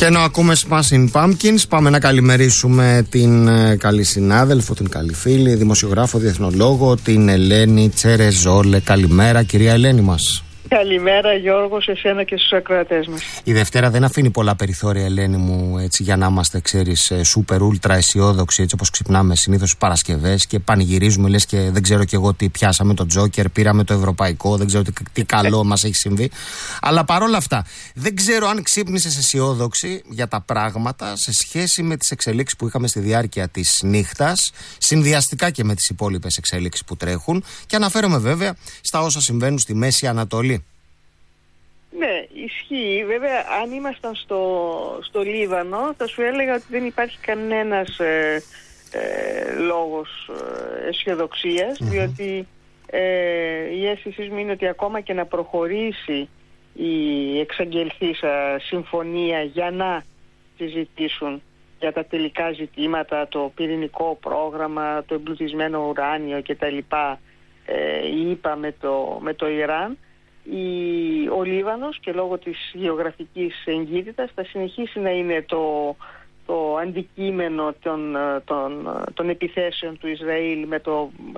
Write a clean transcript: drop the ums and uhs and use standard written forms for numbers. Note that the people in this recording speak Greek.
Και ενώ ακούμε Smashing Pumpkins, πάμε να καλημερίσουμε την καλή συνάδελφο, την καλή φίλη, δημοσιογράφο, διεθνολόγο, την Ελένη Τσερεζόλε. Καλημέρα, κυρία Ελένη μας. Καλημέρα, Γιώργο, σε εσένα και στους ακροατές μας. Η Δευτέρα δεν αφήνει πολλά περιθώρια, Ελένη μου, έτσι, για να είμαστε, ξέρεις, σούπερ ούλτρα αισιόδοξοι, έτσι όπως ξυπνάμε συνήθως στις Παρασκευές και πανηγυρίζουμε, λες και δεν ξέρω κι εγώ τι πιάσαμε το Τζόκερ, πήραμε το Ευρωπαϊκό, δεν ξέρω τι καλό μας έχει συμβεί. Αλλά παρόλα αυτά, δεν ξέρω αν ξύπνησες αισιόδοξη για τα πράγματα σε σχέση με τις εξελίξεις που είχαμε στη διάρκεια της νύχτας, συνδυαστικά και με τις υπόλοιπες εξελίξεις που τρέχουν, και αναφέρομαι βέβαια στα όσα συμβαίνουν στη Μέση Ανατολή. Ναι, ισχύει. Βέβαια, αν ήμασταν στο Λίβανο, θα σου έλεγα ότι δεν υπάρχει κανένας λόγος αισιοδοξίας, διότι η αίσθησή μου είναι ότι ακόμα και να προχωρήσει η εξαγγελθήσα συμφωνία για να συζητήσουν για τα τελικά ζητήματα, το πυρηνικό πρόγραμμα, το εμπλουτισμένο ουράνιο κτλ. Είπα με το Ιράν, ο Λίβανος, και λόγω της γεωγραφικής εγκύτητας, θα συνεχίσει να είναι το αντικείμενο των επιθέσεων του Ισραήλ με το